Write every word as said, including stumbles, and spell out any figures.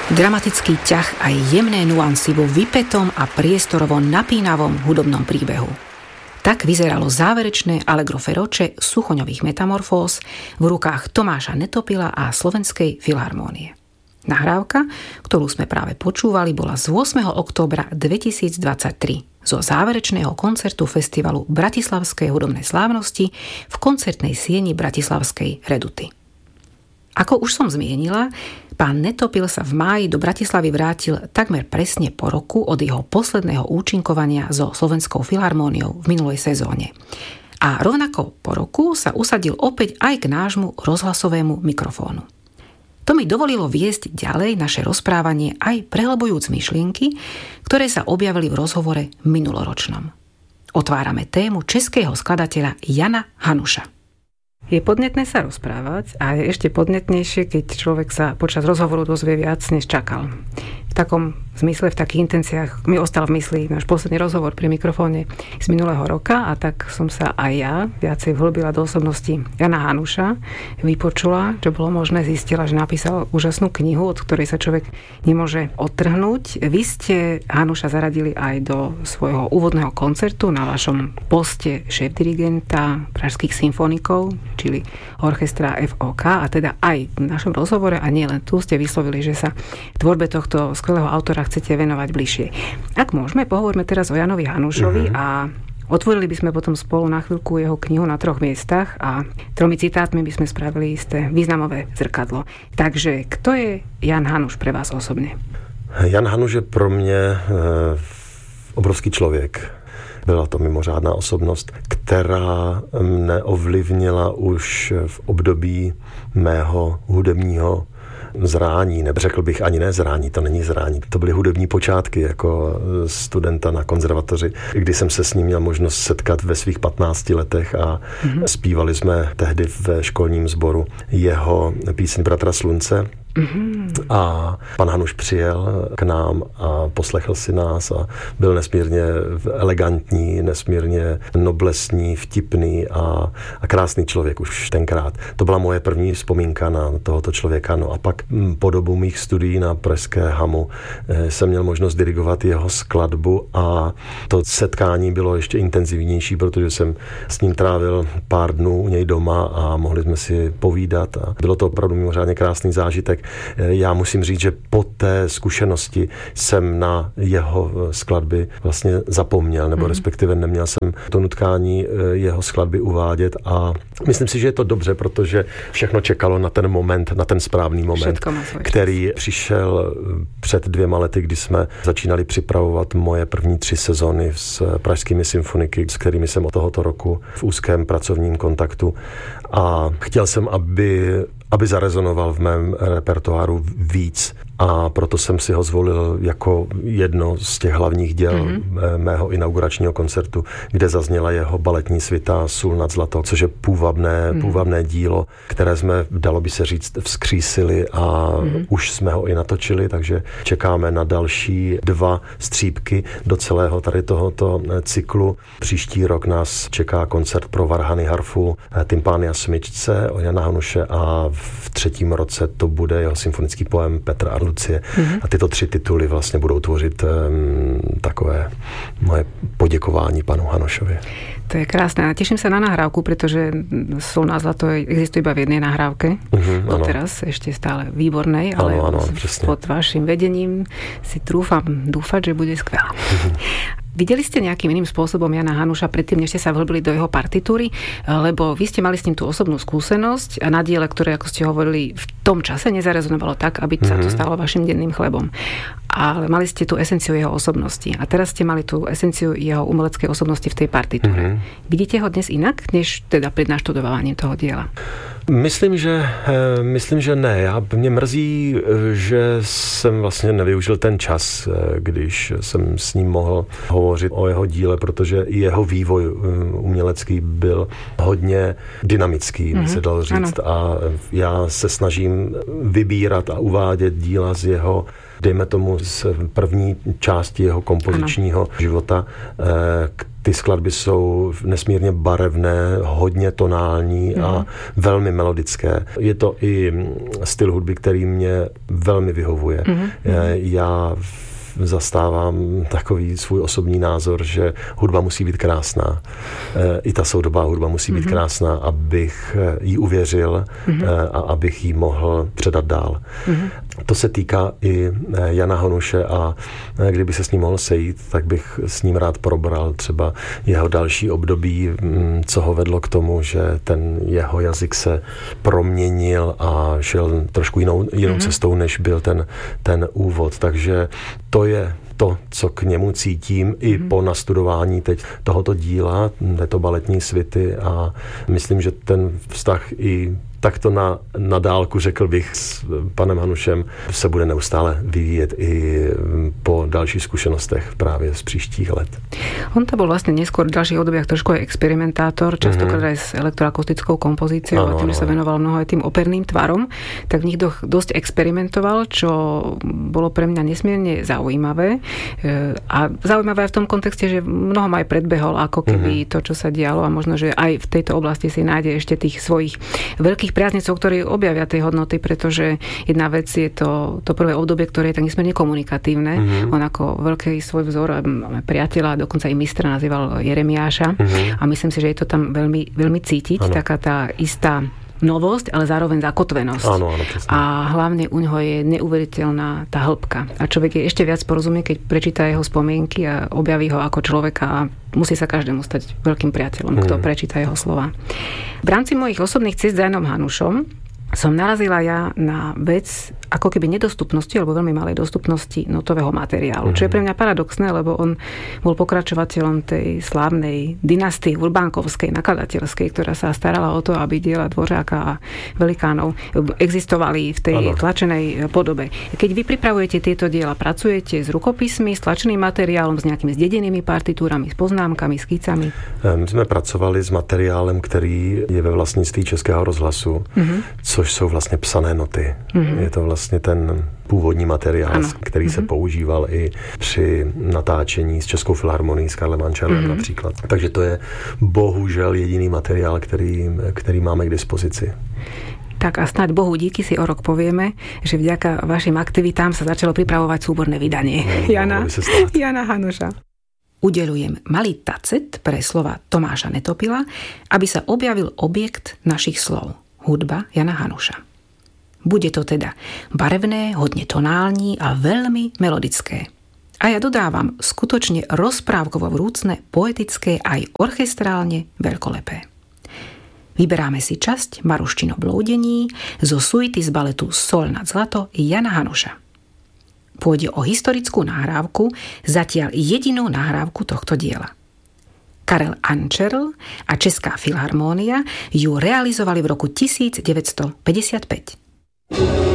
Dramatický ťah a jemné nuancy vo vypätom a priestorovo napínavom hudobnom príbehu. Tak vyzeralo záverečné Allegro feroce Suchoňových metamorfóz v rukách Tomáša Netopila a Slovenskej filharmónie. Nahrávka, ktorú sme práve počúvali, bola z ôsmeho októbra dvetisícdvadsaťtri zo záverečného koncertu festivalu Bratislavskej hudobnej slávnosti v koncertnej sieni Bratislavskej Reduty. Ako už som zmienila, pán Netopil sa v máji do Bratislavy vrátil takmer presne po roku od jeho posledného účinkovania so Slovenskou filharmóniou v minulej sezóne. A rovnako po roku sa usadil opäť aj k nášmu rozhlasovému mikrofónu. To mi dovolilo viesť ďalej naše rozprávanie aj prehlbujúc myšlienky, ktoré sa objavili v rozhovore minuloročnom. Otvárame tému českého skladateľa Jana Hanuša. Je podnetné sa rozprávať a je ešte podnetnejšie, keď človek sa počas rozhovoru dozvie viac, než čakal. V takom zmysle, v takých intenciách mi ostal v mysli náš posledný rozhovor pri mikrofóne z minulého roka a tak som sa aj ja viacej vhlbila do osobnosti Jana Hanuša, vypočula, čo bolo možné, zistila, že napísal úžasnú knihu, od ktorej sa človek nemôže odtrhnúť. Vy ste Hanuša zaradili aj do svojho úvodného koncertu na vašom poste šéfdirigenta pražských symfonikov, čili orchestra ef ó ká, a teda aj v našom rozhovore a nie len tu ste vyslovili, že sa tvorbe tohto skvelého autora chcete venovať bližšie. Ak môžeme, pohovoríme teraz o Janovi Hanušovi mm-hmm. a otvorili by sme potom spolu na chvíľku jeho knihu na troch miestach a tromi citátmi by sme spravili isté významové zrkadlo. Takže kto je Jan Hanuš pre vás osobně? Jan Hanuš je pro mě e, obrovský člověk. Byla to mimořádná osobnost, která mne ovlivnila už v období mého hudebního zrání, neřekl bych ani ne zrání, to není zrání. To byly hudební počátky jako studenta na konzervatoři, kdy jsem se s ním měl možnost setkat ve svých patnácti letech a mm-hmm. zpívali jsme tehdy ve školním sboru jeho píseň Bratra slunce. Mm-hmm. A pan Hanuš přijel k nám a poslechl si nás a byl nesmírně elegantní, nesmírně noblesní, vtipný a, a krásný člověk už tenkrát. To byla moje první vzpomínka na tohoto člověka. No a pak po dobu mých studií na pražské hamu jsem měl možnost dirigovat jeho skladbu a to setkání bylo ještě intenzivnější, protože jsem s ním trávil pár dnů u něj doma a mohli jsme si povídat a bylo to opravdu mimořádně krásný zážitek. Já musím říct, že po té zkušenosti jsem na jeho skladby vlastně zapomněl, nebo mm. respektive neměl jsem to nutkání jeho skladby uvádět a myslím si, že je to dobře, protože všechno čekalo na ten moment, na ten správný moment, který přišel před dvěma lety, kdy jsme začínali připravovat moje první tři sezony s pražskými symfoniky, s kterými jsem od tohoto roku v úzkém pracovním kontaktu a chtěl jsem, aby aby zarezonoval v mém repertoáru víc a proto jsem si ho zvolil jako jedno z těch hlavních děl mm-hmm. mého inauguračního koncertu, kde zazněla jeho baletní svita Sůl nad zlato, což je půvabné, mm-hmm. půvabné dílo, které jsme, dalo by se říct, vzkřísili a mm-hmm. už jsme ho i natočili, takže čekáme na další dva střípky do celého tady tohoto cyklu. Příští rok nás čeká koncert pro varhany, harfu, tympány a smyčce od Jana Hanuše a v třetím roce to bude jeho symfonický poem Petr a Lucie. Mm-hmm. A tyto tři tituly vlastně budou tvořit um, takové moje poděkování panu Hanušovi. To je krásne. A teším sa na nahrávku, pretože Sôl na zlato existuje iba v jednej nahrávke. Uh-huh, doteraz ešte stále výbornej, ale ano, ano, pod vašim vedením si trúfam dúfať, že bude skvelá. Uh-huh. Videli ste nejakým iným spôsobom Jana Hanuša predtým, než ste sa vhlbili do jeho partitúry? Lebo vy ste mali s ním tú osobnú skúsenosť a na diele, ktoré, ako ste hovorili, v tom čase nezarezonovalo tak, aby sa to stalo vašim denným chlebom. Ale mali ste tú esenciu jeho osobnosti. A teraz ste mali tú esenciu jeho umeleckej osobnosti v tej partitúre. Mm-hmm. Vidíte ho dnes inak, než teda pred naštudovaním toho diela? Myslím, že, myslím, že ne. Já, mě mrzí, že jsem vlastně nevyužil ten čas, když jsem s ním mohl hovořit o jeho díle, protože i jeho vývoj umělecký byl hodně dynamický, mm-hmm. by se dalo říct. Ano. A já se snažím vybírat a uvádět díla z jeho dejme tomu z první části jeho kompozičního ano. života. Ty skladby jsou nesmírně barevné, hodně tonální mm. a velmi melodické. Je to i styl hudby, který mě velmi vyhovuje. Mm. Já zastávám takový svůj osobní názor, že hudba musí být krásná. I ta soudobá hudba musí být mm-hmm. krásná, abych jí uvěřil mm-hmm. a abych ji mohl předat dál. Mm-hmm. To se týká i Jana Hanuše a kdyby se s ním mohl sejít, tak bych s ním rád probral třeba jeho další období, co ho vedlo k tomu, že ten jeho jazyk se proměnil a šel trošku jinou, jinou mm-hmm. cestou, než byl ten, ten úvod. Takže to je to, co k němu cítím mm-hmm. i po nastudování teď tohoto díla, této baletní svity a myslím, že ten vztah i takto na, na dálku, řekl bych, s panem Hanušem se bude neustále vyvíjet i po dalších zkušenostech právě z příštích let. On to bol vlastne neskôr v ďalších obdobiach trošku aj experimentátor, častokrát mm-hmm. aj s elektroakustickou kompozíciou a tým, že sa venoval mnoho aj tým operným tvarom, tak v nich dosť experimentoval, čo bolo pre mňa nesmierne zaujímavé. A zaujímavé aj v tom kontexte, že mnohom aj predbehol ako keby mm-hmm. to, čo sa dialo a možno, že aj v tejto oblasti si nájde ešte tých svojich veľkých priaznicov, ktorí objavia tej hodnoty, pretože jedna vec je to, to prvé obdobie, ktoré je tak nesmierne komunikatívne. Mm-hmm. On ako veľký svoj vzor, priateľa, dokonca i mistra nazýval Jeremiáša mm-hmm. a myslím si, že je to tam veľmi, veľmi cítiť, ano. Taká tá istá novosť, ale zároveň zakotvenosť. Áno, áno, a hlavne u ňoho je neuveriteľná tá hĺbka. A človek je ešte viac porozumie, keď prečíta jeho spomienky a objaví ho ako človeka a musí sa každému stať veľkým priateľom, mm. kto prečíta jeho slova. V rámci mojich osobných ciest s Janom Hanušom som narazila ja na vec ako keby nedostupnosti, alebo veľmi malej dostupnosti notového materiálu. Mm-hmm. Čo je pre mňa paradoxné, lebo on bol pokračovateľom tej slávnej dynastie Urbánkovskej, nakladateľskej, ktorá sa starala o to, aby diela Dvořáka a Velikánov existovali v tej ano. Tlačenej podobe. Keď vy pripravujete tieto diela, pracujete s rukopismi, s tlačeným materiálom, s nejakými zdedenými partitúrami, s poznámkami, skicami? My jsme pracovali s materiálem, který je ve vlastnictví Českého rozhlasu, mm-hmm. což jsou vlastně psané noty. Mm-hmm. Je to vlastně ten původní materiál, ano. který mm-hmm. se používal i při natáčení s Českou filharmonií, s Karlem Ančerem mm-hmm. například. Takže to je bohužel jediný materiál, který, který máme k dispozici. Tak a snáď Bohu díky si o rok povieme, že vďaka vašim aktivitám sa začalo pripravovať súborné vydanie no, Jana, Jana Hanuša. Udeľujem malý tacet pre slova Tomáša Netopila, aby sa objavil objekt našich slov. Hudba Jana Hanuša. Bude to teda barevné, hodne tonální a veľmi melodické. A ja dodávam skutočne rozprávkovo vrúcne, poetické aj orchestrálne veľkolepé. Vyberáme si časť Maruščino bloudení zo suity z baletu Sol nad zlato Jana Hanuša. Pôjde o historickú nahrávku, zatiaľ jedinú nahrávku tohto diela. Karel Ančerl a Česká filharmónia ju realizovali v roku devätnásťstopäťdesiatpäť.